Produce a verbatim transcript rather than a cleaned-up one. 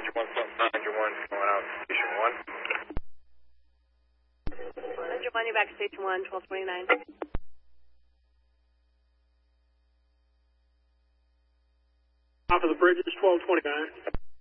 Ranger one, Ranger one, going out station one. Ranger one, you're back to station one, twelve twenty-nine. Top of the bridge is twelve twenty-nine.